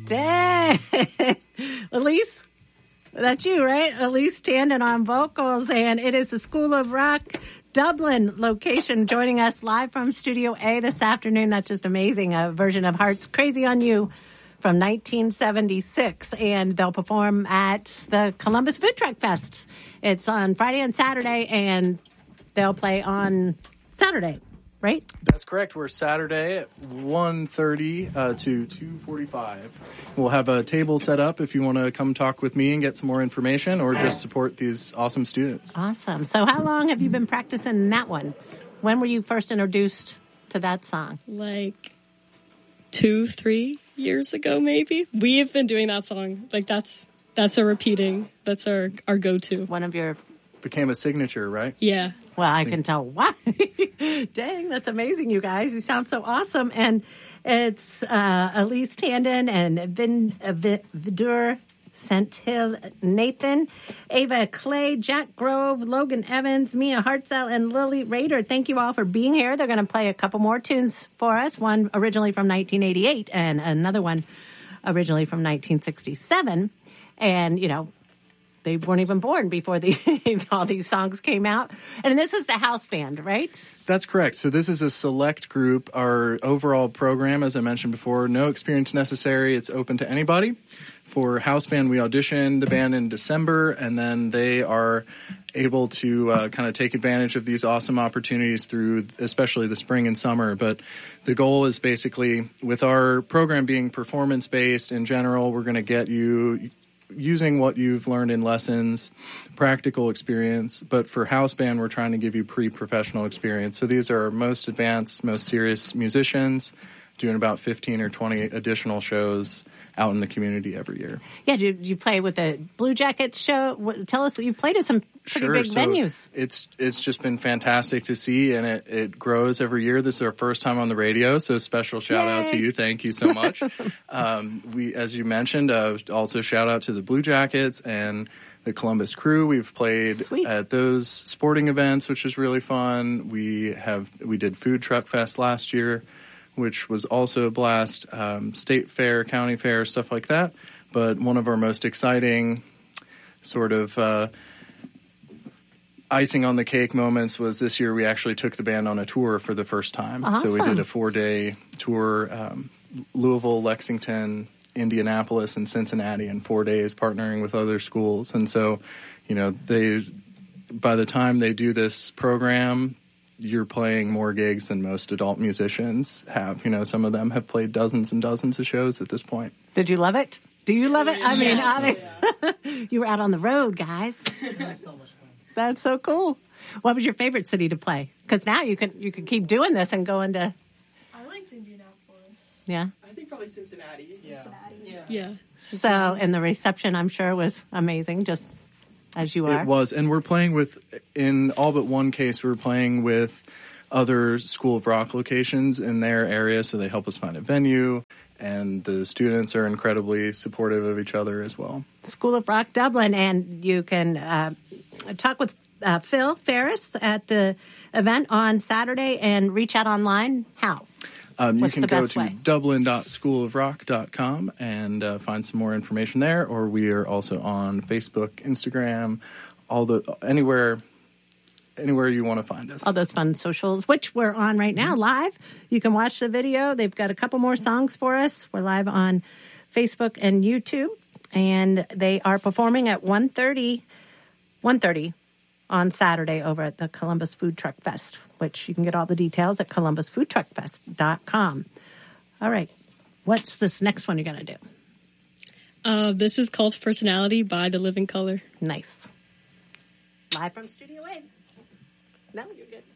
Dang. Elise, that's you, right? Elise Tandon on vocals, and it is the School of Rock Dublin location joining us live from Studio A this afternoon. That's just amazing. A version of Heart's Crazy on You from 1976, and they'll perform at the Columbus Food Truck Fest. It's on Friday and Saturday, and they'll play on Saturday, right? That's correct. We're Saturday at 1:30 to 2:45. We'll have a table set up if you want to come talk with me and get some more information or just support these awesome students. Awesome. So how long have you been practicing that one? When were you first introduced to that song? Like 2-3 years ago, maybe. We have been doing that song. Like that's our repeating. That's our go-to. One of your... Became a signature, right? Yeah. Well, I can tell why. Dang, that's amazing, you guys. You sound so awesome. And it's Elise Tandon and Vidur Sentil, Nathan, Ava Clay, Jack Grove, Logan Evans, Mia Hartzell, and Lily Rader. Thank you all for being here. They're going to play a couple more tunes for us, one originally from 1988 and another one originally from 1967. And, you know, they weren't even born before all these songs came out. And this is the house band, right? That's correct. So this is a select group. Our overall program, as I mentioned before, no experience necessary. It's open to anybody. For house band, we auditioned the band in December, and then they are able to kind of take advantage of these awesome opportunities through especially the spring and summer. But the goal is basically, with our program being performance-based in general, we're going to get you using what you've learned in lessons, practical experience. But for house band, we're trying to give you pre-professional experience. So these are our most advanced, most serious musicians doing about 15 or 20 additional shows out in the community every year. Yeah, you play with the Blue Jackets show? Tell us, you played at some pretty big venues. It's just been fantastic to see, and it grows every year. This is our first time on the radio, so special shout out to you. Thank you so much. We, as you mentioned, also shout out to the Blue Jackets and the Columbus Crew. We've played at those sporting events, which is really fun. We did Food Truck Fest last year, which was also a blast, state fair, county fair, stuff like that. But one of our most exciting sort of icing on the cake moments was this year we actually took the band on a tour for the first time. Awesome. So we did a 4-day tour, Louisville, Lexington, Indianapolis, and Cincinnati in 4 days, partnering with other schools. And so, you know, by the time they do this program, you're playing more gigs than most adult musicians have. You know, some of them have played dozens and dozens of shows at this point. Did you love it? Do you love it? I mean, Yes. you were out on the road, guys. It was so much fun. That's so cool. What was your favorite city to play? Because now you can keep doing this and go into... I liked Indianapolis. Yeah? I think probably Cincinnati. Yeah. So, and the reception, I'm sure, was amazing, just as you are. It was, and we're playing in all but one case, we're playing with other School of Rock locations in their area, so they help us find a venue, and the students are incredibly supportive of each other as well. School of Rock Dublin, and you can talk with Phil Ferris at the event on Saturday and reach out online. How? You can go to dublin.schoolofrock.com and find some more information there, or we are also on Facebook, Instagram, anywhere you want to find us. All those fun socials, which we're on right now live. You can watch the video. They've got a couple more songs for us. We're live on Facebook and YouTube, and they are performing at 1:30 on Saturday over at the Columbus Food Truck Fest, which you can get all the details at columbusfoodtruckfest.com. All right. What's this next one you're going to do? This is Cult of Personality by The Living Colour. Nice. Live from Studio A. No, you're good.